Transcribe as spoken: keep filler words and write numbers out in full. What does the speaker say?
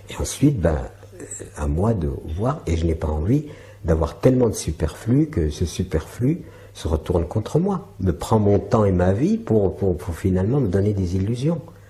Et ensuite, ben, à moi de voir, et je n'ai pas envie d'avoir tellement de superflu que ce superflu se retourne contre moi, me prend mon temps et ma vie pour, pour, pour finalement me donner des illusions.